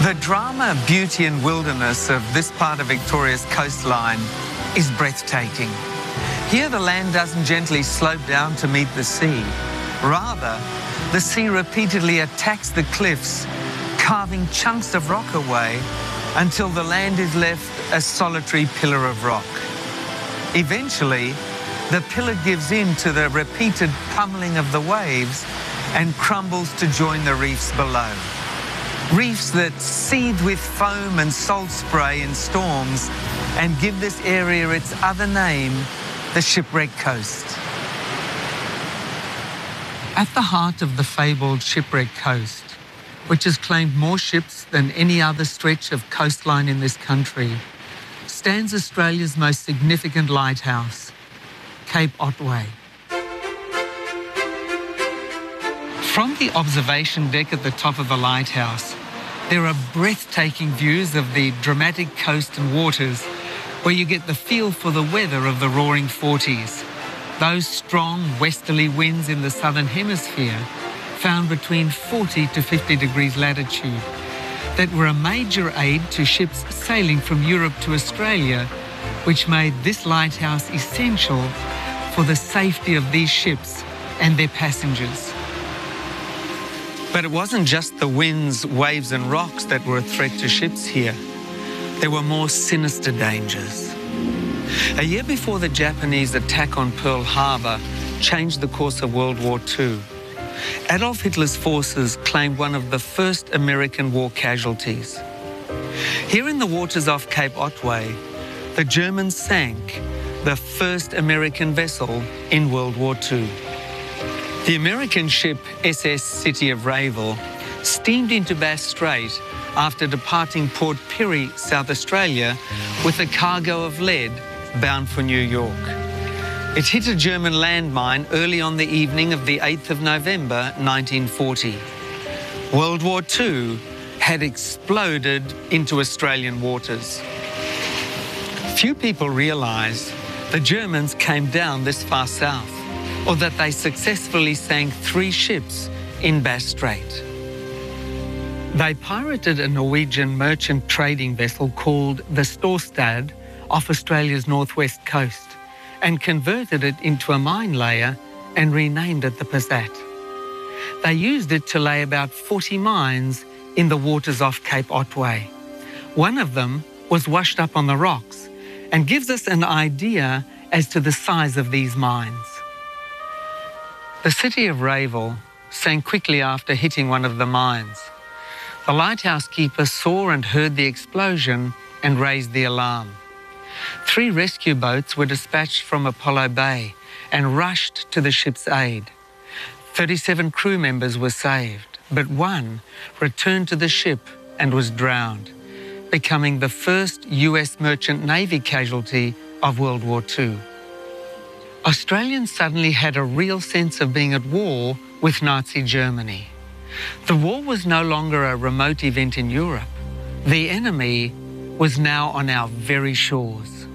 The drama, beauty and wilderness of this part of Victoria's coastline is breathtaking. Here the land doesn't gently slope down to meet the sea. Rather, the sea repeatedly attacks the cliffs, carving chunks of rock away until the land is left a solitary pillar of rock. Eventually, the pillar gives in to the repeated pummeling of the waves and crumbles to join the reefs below. Reefs that seethe with foam and salt spray in storms and give this area its other name, the Shipwreck Coast. At the heart of the fabled Shipwreck Coast, which has claimed more ships than any other stretch of coastline in this country, stands Australia's most significant lighthouse, Cape Otway. From the observation deck at the top of the lighthouse, there are breathtaking views of the dramatic coast and waters where you get the feel for the weather of the roaring 40s. Those strong westerly winds in the southern hemisphere found between 40 to 50 degrees latitude that were a major aid to ships sailing from Europe to Australia, which made this lighthouse essential for the safety of these ships and their passengers. But it wasn't just the winds, waves and rocks that were a threat to ships here. There were more sinister dangers. A year before the Japanese attack on Pearl Harbor changed the course of World War II, Adolf Hitler's forces claimed one of the first American war casualties. Here in the waters off Cape Otway, the Germans sank the first American vessel in World War II. The American ship SS City of Rayville steamed into Bass Strait after departing Port Pirie, South Australia, with a cargo of lead bound for New York. It hit a German landmine early on the evening of the 8th of November 1940. World War II had exploded into Australian waters. Few people realised the Germans came down this far south, or that they successfully sank 3 ships in Bass Strait. They pirated a Norwegian merchant trading vessel called the Storstad off Australia's northwest coast and converted it into a mine layer and renamed it the Passat. They used it to lay about 40 mines in the waters off Cape Otway. One of them was washed up on the rocks and gives us an idea as to the size of these mines. The city of Rayville sank quickly after hitting one of the mines. The lighthouse keeper saw and heard the explosion and raised the alarm. 3 rescue boats were dispatched from Apollo Bay and rushed to the ship's aid. 37 crew members were saved, but 1 returned to the ship and was drowned, becoming the first US Merchant Navy casualty of World War II. Australians suddenly had a real sense of being at war with Nazi Germany. The war was no longer a remote event in Europe. The enemy was now on our very shores.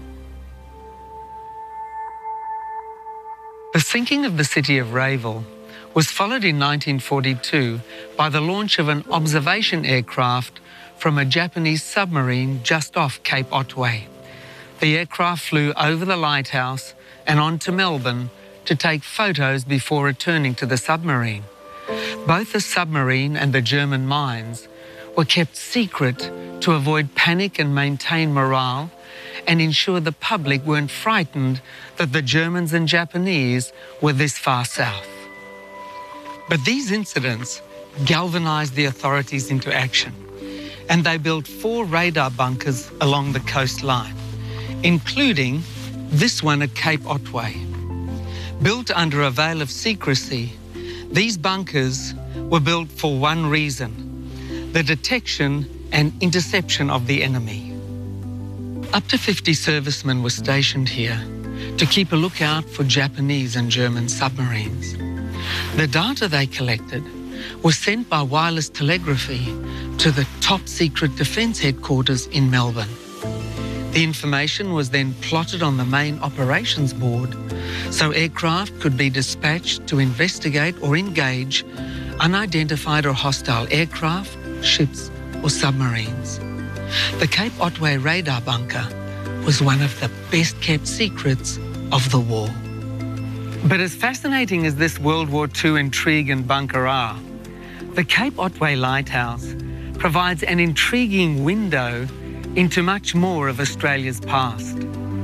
The sinking of the city of Rayville was followed in 1942 by the launch of an observation aircraft from a Japanese submarine just off Cape Otway. The aircraft flew over the lighthouse and on to Melbourne to take photos before returning to the submarine. Both the submarine and the German mines were kept secret to avoid panic and maintain morale and ensure the public weren't frightened that the Germans and Japanese were this far south. But these incidents galvanized the authorities into action, and they built 4 radar bunkers along the coastline, including this one at Cape Otway. Built under a veil of secrecy, these bunkers were built for one reason: the detection and interception of the enemy. Up to 50 servicemen were stationed here to keep a lookout for Japanese and German submarines. The data they collected was sent by wireless telegraphy to the top-secret defence headquarters in Melbourne. The information was then plotted on the main operations board so aircraft could be dispatched to investigate or engage unidentified or hostile aircraft, ships or submarines. The Cape Otway radar bunker was one of the best-kept secrets of the war. But as fascinating as this World War II intrigue and bunker are, the Cape Otway Lighthouse provides an intriguing window into much more of Australia's past.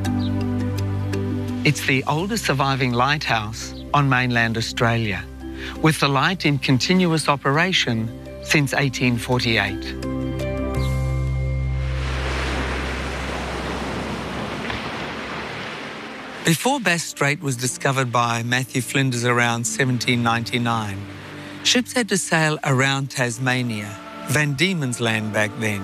It's the oldest surviving lighthouse on mainland Australia, with the light in continuous operation since 1848. Before Bass Strait was discovered by Matthew Flinders around 1799, ships had to sail around Tasmania, Van Diemen's Land back then.